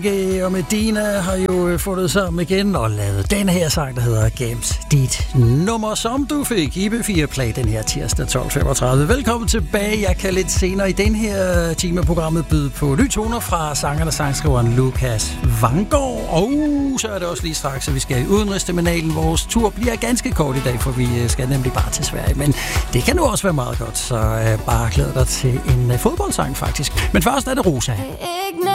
Og Medina har jo fundet sammen igen og lavet den her sang, der hedder Gemt dit nummer, som du fik i B4 Play den her tirsdag 12.35. Velkommen tilbage. Jeg kan lidt senere i den her timeprogrammet byde på nye toner fra sangeren og sangskriveren Lukas Vanggaard. Og så er det også lige straks, at vi skal i udenrigsterminalen. Vores tur bliver ganske kort i dag, for vi skal nemlig bare til Sverige. Men det kan nu også være meget godt, så bare glæd dig til en fodboldsang faktisk. Men først er det Rosa.